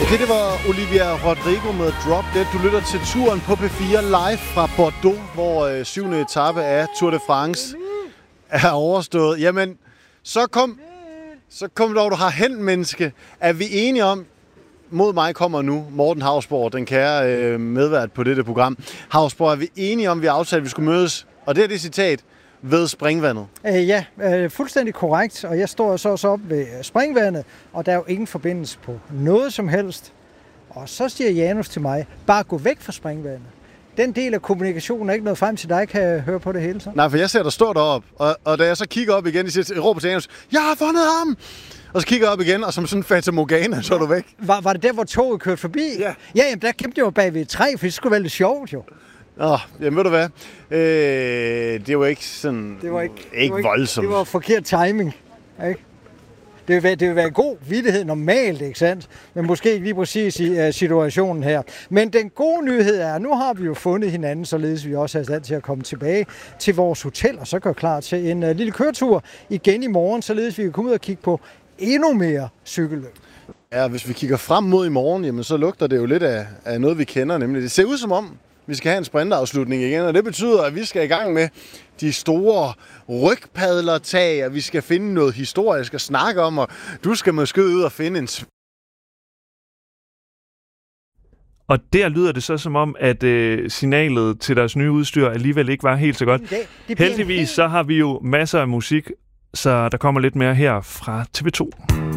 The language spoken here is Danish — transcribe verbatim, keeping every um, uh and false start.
Okay, det var Olivia Rodrigo med Drop Dead. Du lytter til turen på P fire live fra Bordeaux, hvor øh, syvende etape af Tour de France er overstået. Jamen, så kom, så kom dog, du har hen, menneske. Er vi enige om, mod mig kommer nu Morten Hausborg, den kære øh, medvært på dette program. Hausborg, er vi enige om, vi aftalte, at vi skulle mødes, og det er det citat, ved springvandet? Øh, ja, øh, fuldstændig korrekt, og jeg står så også op ved springvandet, og der er jo ingen forbindelse på noget som helst. Og så siger Janus til mig, bare gå væk fra springvandet. Den del af kommunikationen er ikke noget frem til dig, kan jeg høre på det hele så. Nej, for jeg ser, der står deroppe, og, og da jeg så kigger op igen, jeg råber til Janus, jeg har fundet ham! Og så kigger jeg op igen, og som sådan en Fata Morgana, så er du væk. Var, var det der, hvor toget kørte forbi? Ja. Ja, jamen, der kæmpede jeg jo bag ved et træ, for det skulle være lidt sjovt jo. Nå, jamen ved du hvad, øh, det var ikke sådan, det var ikke, ikke det var voldsomt. Det var forkert timing, ikke? Det vil, være, det vil være en god vittighed normalt, ikke sandt? Men måske ikke lige præcis i uh, situationen her. Men den gode nyhed er, at nu har vi jo fundet hinanden, således vi også er i stand til at komme tilbage til vores hotel, og så gøre klar til en uh, lille køretur igen i morgen, således vi kan komme ud og kigge på endnu mere cykelløb. Ja, hvis vi kigger frem mod i morgen, jamen, så lugter det jo lidt af, af noget, vi kender, nemlig det ser ud som om, vi skal have en sprinterafslutning igen, og det betyder, at vi skal i gang med de store rygpadlertag, og vi skal finde noget historisk at snakke om, og du skal måske ud og finde en... Og der lyder det så som om, at øh, signalet til deres nye udstyr alligevel ikke var helt så godt. Det, det Heldigvis så har vi jo masser af musik, så der kommer lidt mere her fra T V to.